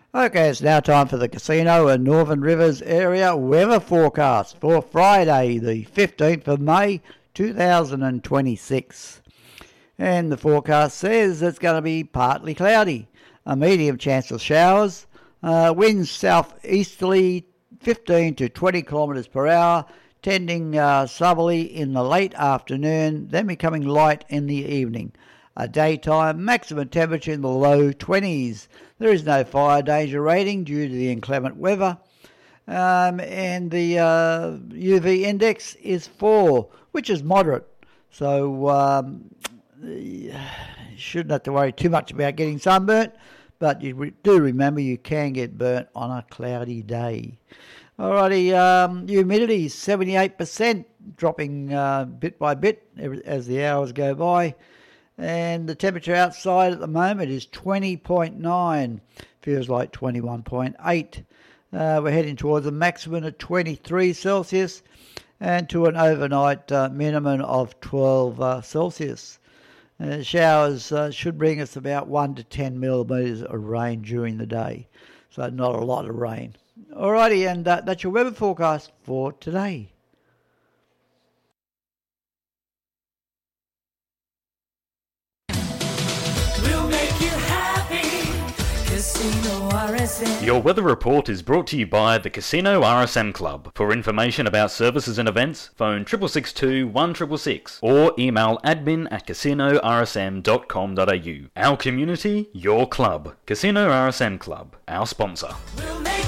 Okay, it's now time for the Casino and Northern Rivers area weather forecast for Friday, the 15th of May, 2026. And the forecast says it's going to be partly cloudy, a medium chance of showers, winds southeasterly 15 to 20 kilometres per hour, tending southerly in the late afternoon, then becoming light in the evening. A daytime maximum temperature in the low 20s. There is no fire danger rating due to the inclement weather. And the UV index is 4, which is moderate. So you shouldn't have to worry too much about getting sunburnt. But you do remember you can get burnt on a cloudy day. Alrighty, humidity is 78%, dropping bit by bit as the hours go by. And the temperature outside at the moment is 20.9, feels like 21.8. We're heading towards a maximum of 23 Celsius and to an overnight minimum of 12 Celsius. Showers should bring us about 1 to 10 millimetres of rain during the day, so not a lot of rain. Alrighty, and that's your weather forecast for today. Casino RSM. Your weather report is brought to you by the Casino RSM Club. For information about services and events, phone 6662 1666 or email admin@casinorsm.com.au. Our community, your club. Casino RSM Club, our sponsor.